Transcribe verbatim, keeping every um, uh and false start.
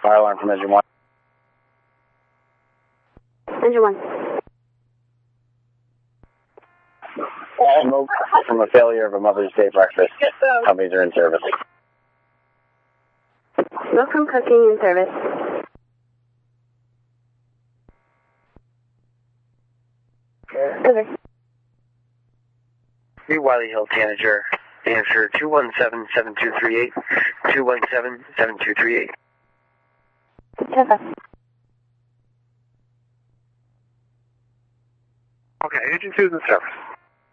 Fire alarm from engine one. Engine one. Smoke from a failure of a Mother's Day breakfast. Companies are in service. Smoke from cooking in service. Over. New Wiley Hill Tanager. Answer two one seven, seven two three eight. two one seven, seven two three eight. Over. Okay, Agent two's in service.